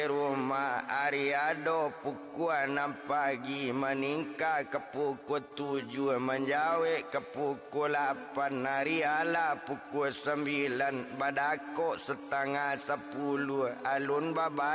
Rumah Ariado pukul 6 pagi meningkat ke pukul 7, menjawab ke pukul 8, Ariala pukul 9, Badakok setengah 10, Alun Baba